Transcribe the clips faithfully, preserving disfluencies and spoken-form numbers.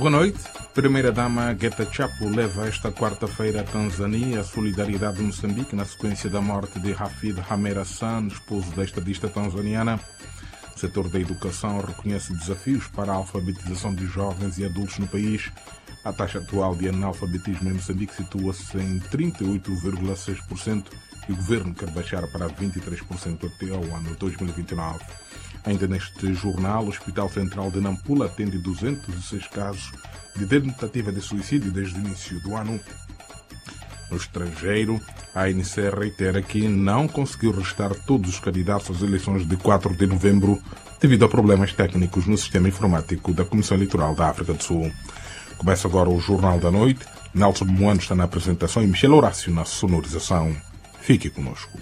Boa noite. Primeira-Dama Geta Chapo leva esta quarta-feira a Tanzânia a solidariedade de Moçambique na sequência da morte de Hafid Hamer Hassan, esposo da estadista tanzaniana. O setor da educação reconhece desafios para a alfabetização de jovens e adultos no país. A taxa atual de analfabetismo em Moçambique situa-se em trinta e oito vírgula seis por cento e o governo quer baixar para vinte e três por cento até ao ano dois mil e vinte e nove. Ainda neste jornal, o Hospital Central de Nampula atende duzentos e seis casos de tentativa de suicídio desde o início do ano. No estrangeiro, a A N C reitera que não conseguiu registrar todos os candidatos às eleições de quatro de novembro devido a problemas técnicos no sistema informático da Comissão Eleitoral da África do Sul. Começa agora o Jornal da Noite. Nelson Moano está na apresentação e Michel Horácio na sonorização. Fique conosco.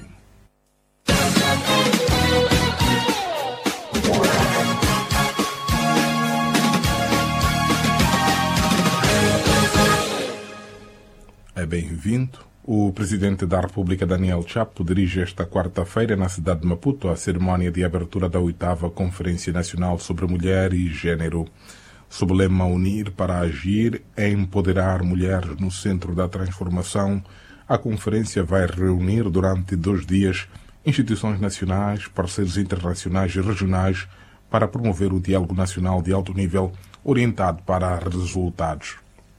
É bem-vindo. O Presidente da República, Daniel Chapo, dirige esta quarta-feira na cidade de Maputo a cerimónia de abertura da oitava Conferência Nacional sobre Mulher e Gênero. Sob o lema Unir para Agir é empoderar mulheres no centro da transformação. A conferência vai reunir durante dois dias instituições nacionais, parceiros internacionais e regionais para promover o diálogo nacional de alto nível orientado para resultados.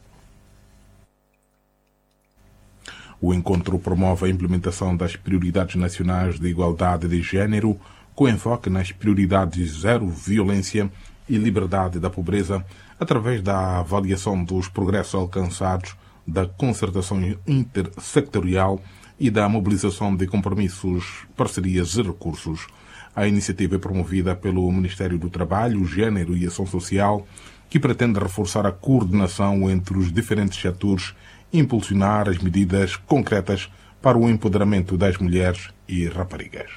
O encontro promove a implementação das prioridades nacionais de igualdade de género, com enfoque nas prioridades zero violência e liberdade da pobreza, através da avaliação dos progressos alcançados, da concertação intersectorial e da mobilização de compromissos, parcerias e recursos. A iniciativa é promovida pelo Ministério do Trabalho, Gênero e Ação Social, que pretende reforçar a coordenação entre os diferentes setores e impulsionar as medidas concretas para o empoderamento das mulheres e raparigas.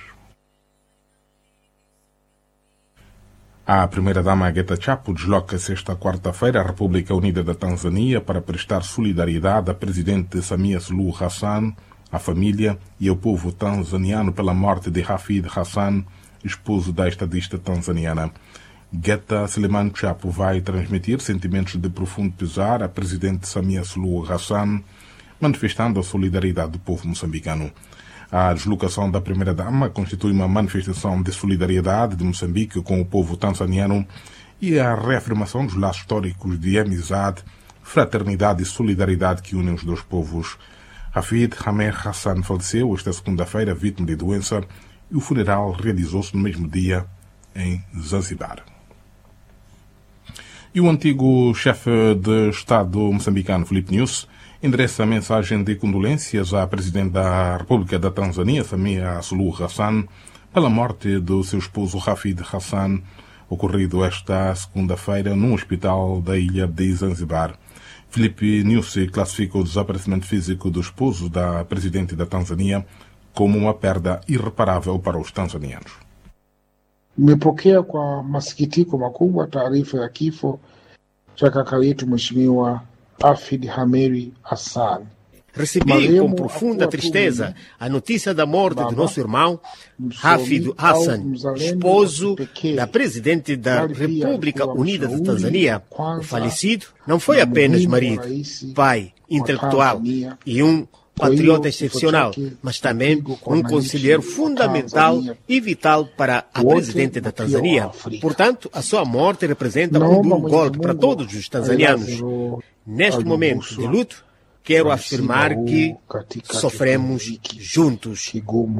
A primeira-dama Geta Chapo desloca-se esta quarta-feira à República Unida da Tanzânia para prestar solidariedade à presidente Samia Suluhu Hassan, à família e ao povo tanzaniano pela morte de Hafid Hassan, esposo da estadista tanzaniana. Geta Seleman Chapo vai transmitir sentimentos de profundo pesar à presidente Samia Suluhu Hassan, manifestando a solidariedade do povo moçambicano. A deslocação da primeira-dama constitui uma manifestação de solidariedade de Moçambique com o povo tanzaniano e a reafirmação dos laços históricos de amizade, fraternidade e solidariedade que unem os dois povos. Hafid Hamer Hassan faleceu esta segunda-feira vítima de doença e o funeral realizou-se no mesmo dia em Zanzibar. E o antigo chefe de Estado moçambicano, Filipe Nyusi, endereça a mensagem de condolências à Presidente da República da Tanzânia, Samia Suluhu Hassan, pela morte do seu esposo Hafid Hassan, ocorrido esta segunda-feira num hospital da ilha de Zanzibar. Filipe Nyusi classifica o desaparecimento físico do esposo da Presidente da Tanzânia como uma perda irreparável para os tanzanianos. Nimepokea kwa masikitiko makubwa taarifa ya kifo cha kaka yetu Mheshimiwa Hafid Hamer Hassan. Recebi com profunda tristeza a notícia da morte de nosso irmão Hafid Hassan, esposo da Presidente da República Unida da Tanzânia. O falecido não foi apenas marido, pai, intelectual e um patriota excepcional, mas também um conselheiro fundamental e vital para a Presidente da Tanzânia. Portanto, a sua morte representa um duro golpe para todos os tanzanianos. Neste momento de luto, quero afirmar que sofremos juntos.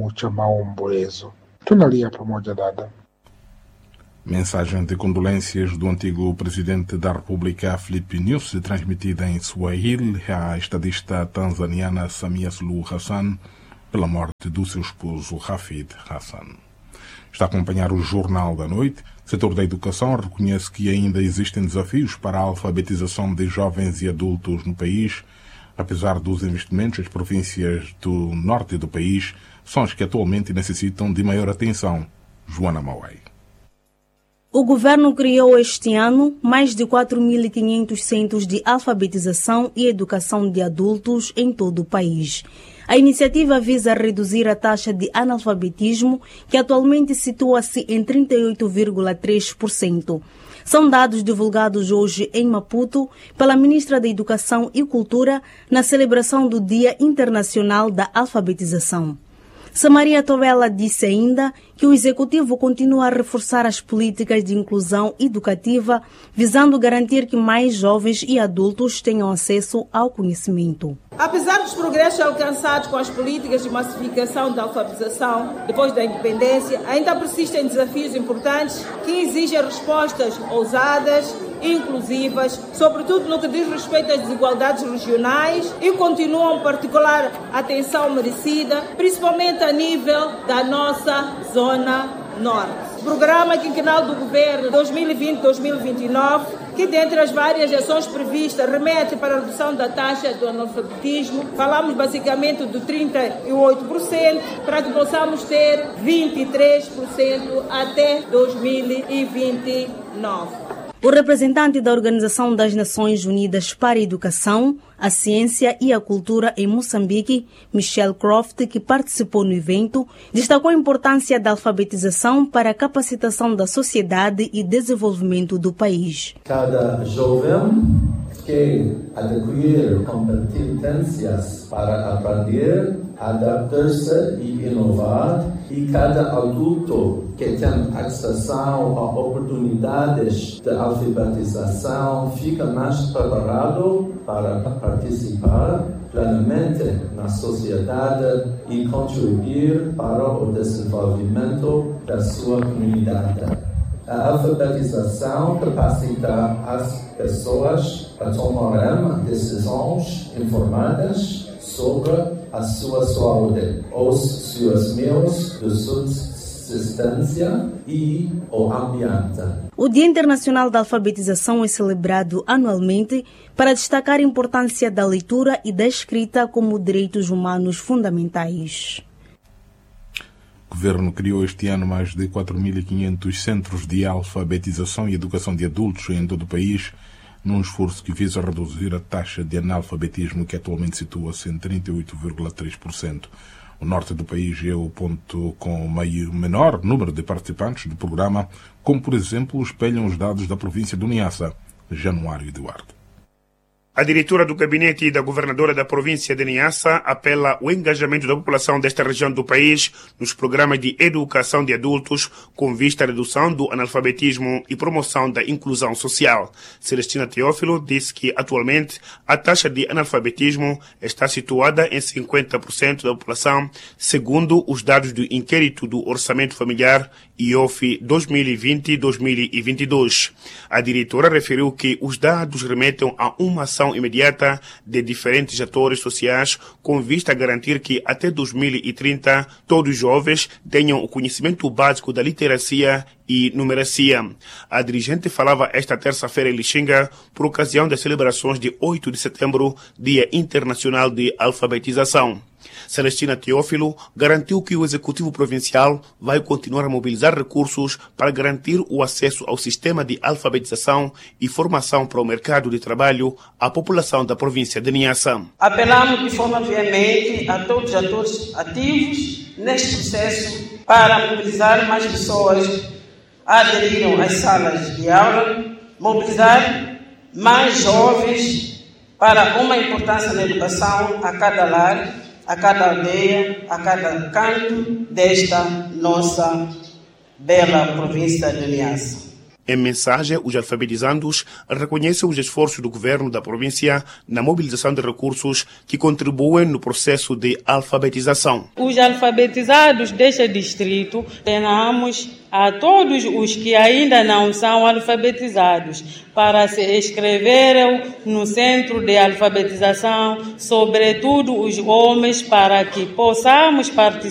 Mensagem de condolências do antigo Presidente da República, Filipe Nyusi, transmitida em Swahili à estadista tanzaniana Samia Suluhu Hassan pela morte do seu esposo Hafid Hassan. Está a acompanhar o Jornal da Noite. O setor da educação reconhece que ainda existem desafios para a alfabetização de jovens e adultos no país. Apesar dos investimentos, as províncias do norte do país são as que atualmente necessitam de maior atenção. Joana Mauai. O governo criou este ano mais de quatro mil e quinhentos centros de alfabetização e educação de adultos em todo o país. A iniciativa visa reduzir a taxa de analfabetismo, que atualmente situa-se em trinta e oito vírgula três por cento. São dados divulgados hoje em Maputo pela Ministra da Educação e Cultura na celebração do Dia Internacional da Alfabetização. Samaria Tovela disse ainda que o Executivo continua a reforçar as políticas de inclusão educativa, visando garantir que mais jovens e adultos tenham acesso ao conhecimento. Apesar dos progressos alcançados com as políticas de massificação da alfabetização depois da independência, ainda persistem desafios importantes que exigem respostas ousadas e inclusivas, sobretudo no que diz respeito às desigualdades regionais, e continuam particular atenção merecida, principalmente a nível da nossa zona norte. O Programa Quinquenal do Governo dois mil e vinte a dois mil e vinte e nove, que dentre as várias ações previstas remete para a redução da taxa do analfabetismo, falamos basicamente do trinta e oito por cento, para que possamos ter vinte e três por cento até dois mil e vinte e nove. O representante da Organização das Nações Unidas para a Educação, a Ciência e a Cultura em Moçambique, Michelle Croft, que participou no evento, destacou a importância da alfabetização para a capacitação da sociedade e desenvolvimento do país. Cada jovem que adquirir competências para aprender, adaptar-se e inovar, e cada adulto que tem acesso a oportunidades de alfabetização fica mais preparado para participar plenamente na sociedade e contribuir para o desenvolvimento da sua comunidade. A alfabetização capacita as pessoas a tomarem decisões informadas sobre a sua saúde, os seus meios de subsistência e o ambiente. O Dia Internacional da Alfabetização é celebrado anualmente para destacar a importância da leitura e da escrita como direitos humanos fundamentais. O Governo criou este ano mais de quatro mil e quinhentos centros de alfabetização e educação de adultos em todo o país, num esforço que visa reduzir a taxa de analfabetismo, que atualmente situa-se em trinta e oito vírgula três por cento. O norte do país é o ponto com o menor número de participantes do programa, como, por exemplo, espelham os dados da província do Niassa. Januário Eduardo. A diretora do gabinete e da governadora da província de Niassa apela ao engajamento da população desta região do país nos programas de educação de adultos com vista à redução do analfabetismo e promoção da inclusão social. Celestina Teófilo disse que, atualmente, a taxa de analfabetismo está situada em cinquenta por cento da população, segundo os dados do inquérito do Orçamento Familiar I O F dois mil e vinte a dois mil e vinte e dois. A diretora referiu que os dados remetem a uma ação imediata de diferentes atores sociais com vista a garantir que até dois mil e trinta todos os jovens tenham o conhecimento básico da literacia e numeracia. A dirigente falava esta terça-feira em Lixinga por ocasião das celebrações de oito de setembro, Dia Internacional de Alfabetização. Celestina Teófilo garantiu que o Executivo Provincial vai continuar a mobilizar recursos para garantir o acesso ao sistema de alfabetização e formação para o mercado de trabalho à população da província de Niassa. Apelamos de forma veemente a todos os atores ativos neste processo para mobilizar mais pessoas a aderirem às salas de aula, mobilizar mais jovens para uma importância na educação a cada lar, a cada aldeia, a cada canto desta nossa bela província de Niassa. Em mensagem, os alfabetizandos reconhecem os esforços do governo da província na mobilização de recursos que contribuem no processo de alfabetização. Os alfabetizados deste distrito tenhamos a todos os que ainda não são alfabetizados para se inscreverem no centro de alfabetização, sobretudo os homens, para que possamos participar